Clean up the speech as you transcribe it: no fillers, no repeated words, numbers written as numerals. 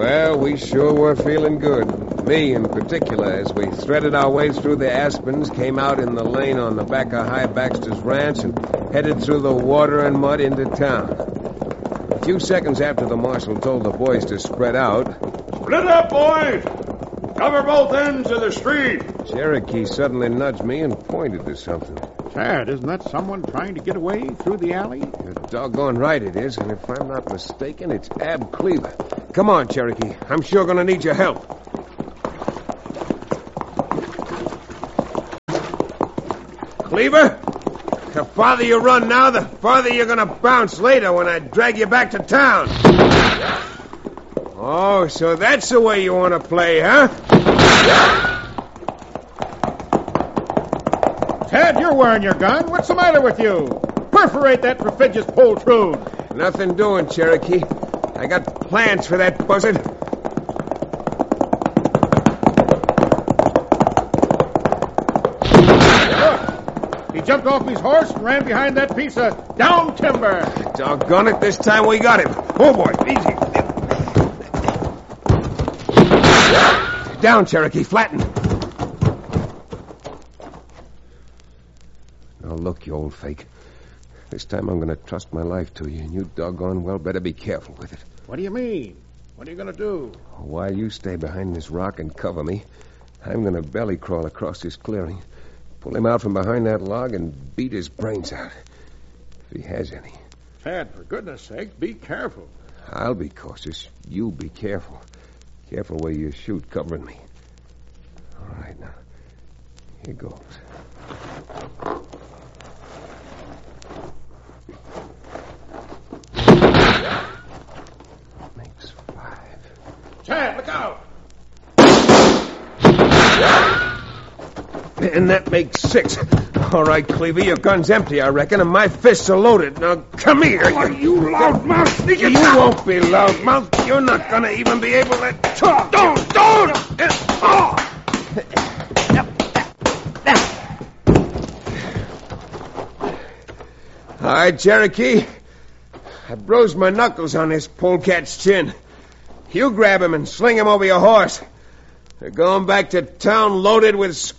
Well, we sure were feeling good. Me in particular, as we threaded our way through the aspens, came out in the lane on the back of High Baxter's ranch, and headed through the water and mud into town. A few seconds after the marshal told the boys to spread out... Split up, boys! Cover both ends of the street! Cherokee suddenly nudged me and pointed to something. Tad, isn't that someone trying to get away through the alley? You're doggone right it is, and if I'm not mistaken, it's Ab Cleaver. Come on, Cherokee. I'm sure going to need your help. Cleaver? The farther you run now, the farther you're going to bounce later when I drag you back to town. Oh, so that's the way you want to play, huh? Tad, you're wearing your gun. What's the matter with you? Perforate that perfidious poltroon. Nothing doing, Cherokee. I got plans for that buzzard. Look, he jumped off his horse and ran behind that piece of down timber. Doggone it, this time we got him. Oh, boy, easy. Down, Cherokee, flatten. Now, look, you old fake. This time I'm going to trust my life to you, and you doggone well better be careful with it. What do you mean? What are you going to do? While you stay behind this rock and cover me, I'm going to belly crawl across this clearing, pull him out from behind that log, and beat his brains out. If he has any. Tad, for goodness sake, be careful. I'll be cautious. You be careful. Careful where you shoot covering me. All right, now. Here goes. Makes 5. Tad, look out! And that makes 6. All right, Cleaver, your gun's empty, I reckon, and my fists are loaded. Now, come here. Oh, you loudmouth! You won't be loudmouth. You're not going to even be able to talk. Don't! All right, Cherokee. I bruised my knuckles on this polecat's chin. You grab him and sling him over your horse. They're going back to town loaded with